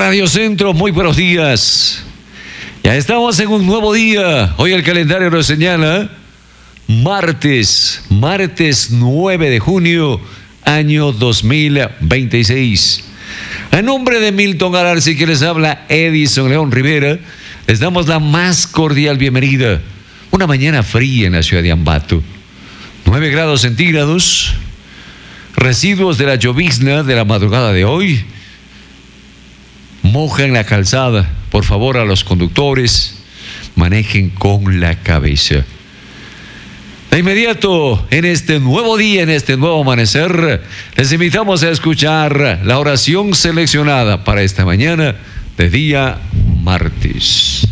Radio Centro, muy buenos días. Ya estamos en un nuevo día. Hoy el calendario nos señala martes 9 de junio, año 2026. A nombre de Milton Galarza, que les habla Edison León Rivera, les damos la más cordial bienvenida. Una mañana fría en la ciudad de Ambato. 9 grados centígrados. Residuos de la llovizna de la madrugada de hoy mojan la calzada. Por favor, a los conductores, manejen con la cabeza. De inmediato, en este nuevo día, en este nuevo amanecer, les invitamos a escuchar la oración seleccionada para esta mañana de día martes.